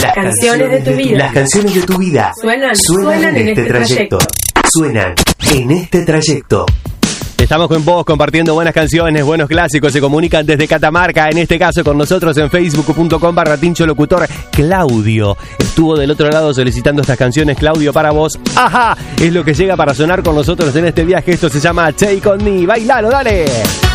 Las canciones de tu vida. Las canciones de tu vida Suenan en este trayecto. Suenan en este trayecto. Estamos con vos compartiendo buenas canciones, buenos clásicos. Se comunican desde Catamarca, en este caso con nosotros en facebook.com/Tincho Locutor. Claudio estuvo del otro lado solicitando estas canciones. Claudio, para vos, ¡ajá! Es lo que llega para sonar con nosotros en este viaje. Esto se llama Take On Me. ¡Bailalo, dale!